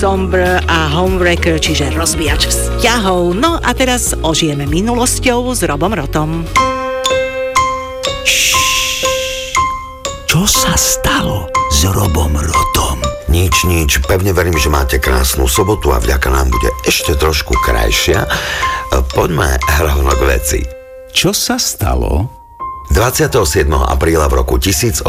somber a homewrecker, čiže rozbíjač vzťahov. No a teraz ožijeme minulosťou s Robom Rotom. Čo sa stalo s Robom Rotom? Nič, pevne verím, že máte krásnu sobotu a vďaka nám bude ešte trošku krajšia. Poďme rovno k veci. Čo sa stalo? 27. apríla v roku 1822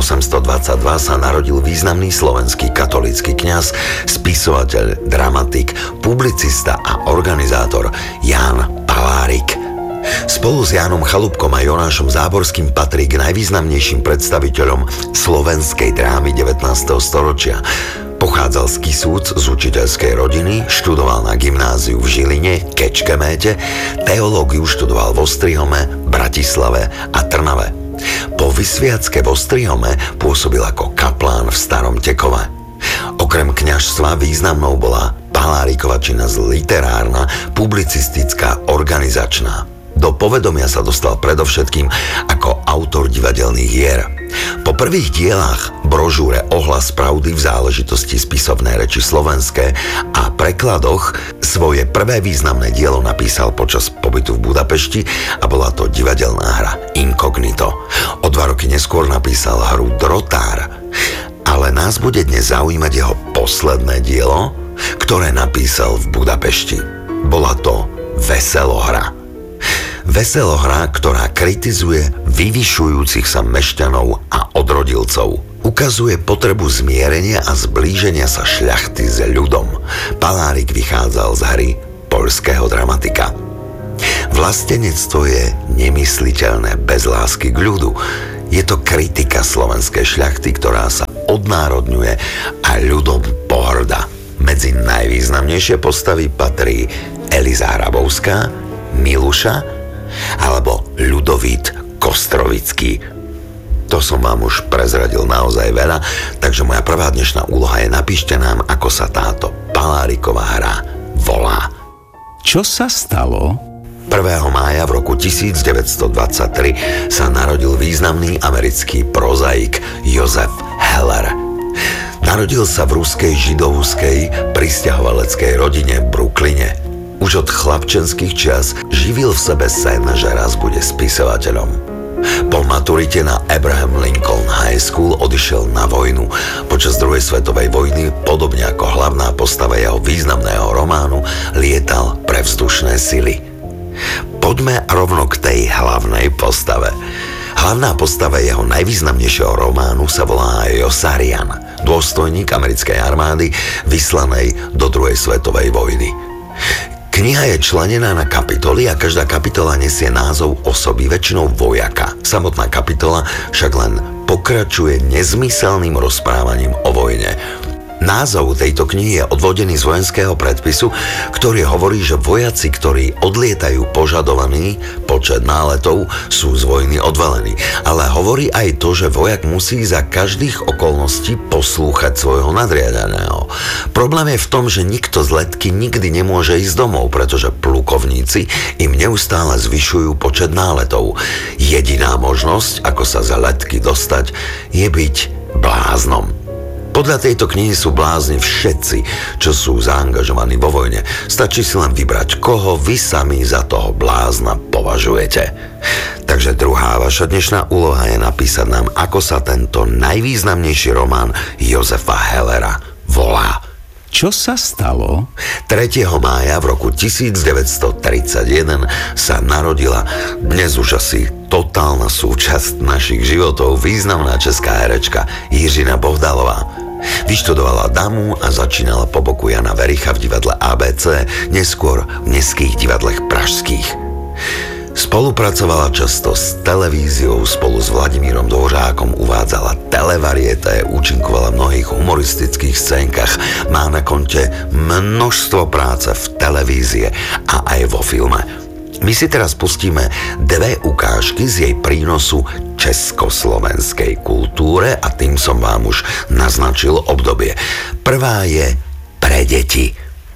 sa narodil významný slovenský katolícky kňaz, spisovateľ, dramatik, publicista a organizátor Ján Palárik. Spolu s Jánom Chalúbkom a Jonášom Záborským patrí k najvýznamnejším predstaviteľom slovenskej drámy 19. storočia. Pochádzal z Kisúc z učiteľskej rodiny, študoval na gymnáziu v Žiline, Kečkeméte, teológiu študoval v Ostrihome, Bratislave a Trnave. Po vysviacke v Ostrihome pôsobil ako kaplán v Starom Tekove. Okrem kňazstva významnou bola Palárikova činnosť literárna, publicistická, organizačná. Do povedomia sa dostal predovšetkým ako autor divadelných hier. Po prvých dielách, brožúre Ohlas pravdy v záležitosti spisovnej reči slovenské a prekladoch svoje prvé významné dielo napísal počas pobytu v Budapešti a bola to divadelná hra Inkognito. O 2 roky neskôr napísal hru Drotár. Ale nás bude dnes zaujímať jeho posledné dielo, ktoré napísal v Budapešti. Bola to Veselohra. Veselohra, ktorá kritizuje vyvyšujúcich sa mešťanov a odrodilcov. Ukazuje potrebu zmierenia a zblíženia sa šľachty s ľudom. Palárik vychádzal z hry poľského dramatika. Vlastenectvo je nemysliteľné bez lásky k ľudu. Je to kritika slovenskej šľachty, ktorá sa odnárodňuje a ľudom pohŕda. Medzi najvýznamnejšie postavy patrí Eliza Hrabovská, Miluša alebo Ľudovít Kostrovický. To som vám už prezradil naozaj veľa, takže moja prvá dnešná úloha je napíšte nám, ako sa táto Paláriková hra volá. Čo sa stalo? 1. mája v roku 1923 sa narodil významný americký prozaik Joseph Heller. Narodil sa v ruskej židovskej prisťahovaleckej rodine v Brooklyne. Už od chlapčenských čias živil v sebe sen, že raz bude spisovateľom. Po maturite na Abraham Lincoln High School odišiel na vojnu. Počas druhej svetovej vojny, podobne ako hlavná postava jeho významného románu, lietal pre vzdušné sily. Poďme rovno k tej hlavnej postave. Hlavná postava jeho najvýznamnejšieho románu sa volá Josarian, dôstojník americkej armády vyslanej do druhej svetovej vojny. Kniha je členená na kapitoly a každá kapitola nesie názov osoby, väčšinou vojaka. Samotná kapitola však len pokračuje nezmyselným rozprávaním o vojne. Názov tejto knihy je odvodený z vojenského predpisu, ktorý hovorí, že vojaci, ktorí odlietajú požadovaný počet náletov, sú z vojny odvelení. Ale hovorí aj to, že vojak musí za každých okolností poslúchať svojho nadriadeného. Problém je v tom, že nikto z letky nikdy nemôže ísť domov, pretože plukovníci im neustále zvyšujú počet náletov. Jediná možnosť, ako sa za letky dostať, je byť bláznom. Podľa tejto knihy sú blázni všetci, čo sú zaangažovaní vo vojne. Stačí si len vybrať, koho vy sami za toho blázna považujete. Takže druhá vaša dnešná úloha je napísať nám, ako sa tento najvýznamnejší román Josefa Hellera volá. Čo sa stalo? 3. mája v roku 1931 sa narodila dnes už asi totálna súčasť našich životov významná česká herečka Jiřina Bohdalová. Vyštudovala damu a začínala po boku Jana Vericha v divadle ABC, neskôr v mestských divadlech pražských. Spolupracovala často s televíziou, spolu s Vladimírom Dvořákom uvádzala televarieté, účinkovala v mnohých humoristických scénkach, má na konte množstvo práce v televízie a aj vo filme. My si teraz pustíme dve ukážky z jej prínosu československej kultúre a tým som vám už naznačil obdobie. Prvá je pre deti.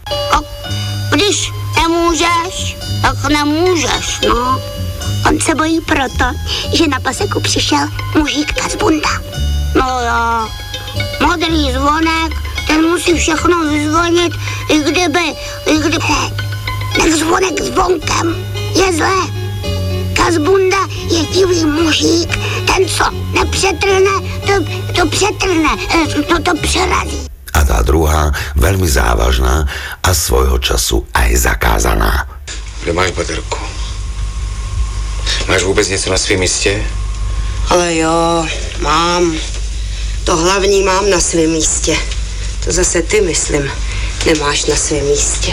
Když nemůžeš, tak nemůžeš, no. On se bojí proto, že na paseku přišel mužík z bunda. No jo, modrý zvonek, ten musí všechno vyzvonit, i kdyby, tak zvonek zvonkem je zlé. Kazbunda je divý mužík, ten, co nepřetrhne, to přetrhne, to přerazí. A tá druhá, veľmi závažná a svojho času aj zakázaná. Kde máš baterku? Máš vůbec něco na svém místě? Ale jo, mám. To hlavní mám na svém místě. To zase ty, myslím, nemáš na svém místě.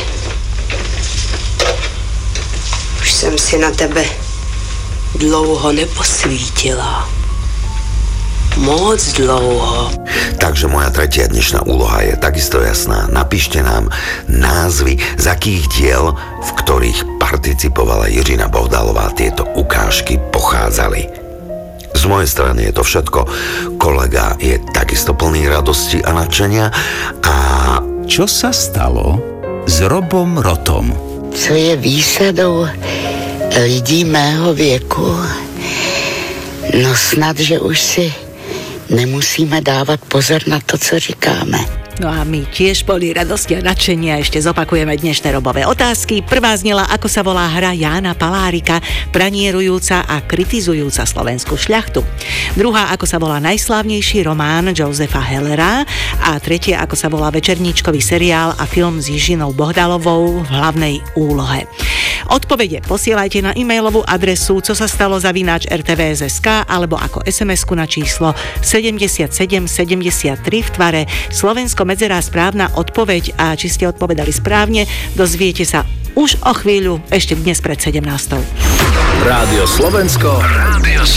Už jsem si na tebe dlouho neposvítila. Moc dlouho. Takže moja tretia dnešná úloha je takisto jasná. Napíšte nám názvy, z akých diel, v ktorých participovala Jiřina Bohdalová, tieto ukážky pochádzali. Z mojej strany je to všetko. Kolega je takisto plný radosti a nadšenia. A Čo sa stalo s Robom Rotom? Co je výsadou lidí mého věku? No snad, že už si nemusíme dávat pozor na to, co říkáme. No a my tiež boli radosti a nadšenia. Ešte zopakujeme dnešné Robové otázky. Prvá znela, ako sa volá hra Jána Palárika, pranierujúca a kritizujúca slovenskú šľachtu. Druhá, ako sa volá najslávnejší román Josefa Hellera. A tretie, ako sa volá večerníčkový seriál a film s Jižinou Bohdalovou v hlavnej úlohe. Odpovede posielajte na e-mailovú adresu cosastalo@rtvs.sk alebo ako SMS-ku na číslo 7773 v tvare Slovensko medzerá správna odpoveď, a či ste odpovedali správne, dozviete sa už o chvíľu, ešte dnes pred 17. Rádio Slovensko.